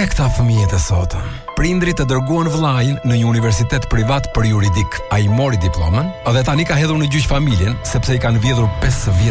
këta fëmijët e sotëm. Prindrit e dërguan vëllain në një universitet privat për juridik. Ai mori diplomën dhe tani ka hedhur në gjyq familjen sepse i kanë vjedhur 5 vjet